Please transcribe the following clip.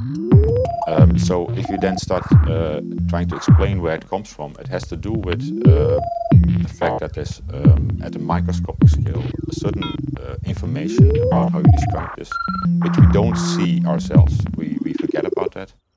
So if you then start trying to explain where it comes from, it has to do with the fact that there's, at a microscopic scale, a certain information about how you describe this, which we don't see ourselves. We forget about that.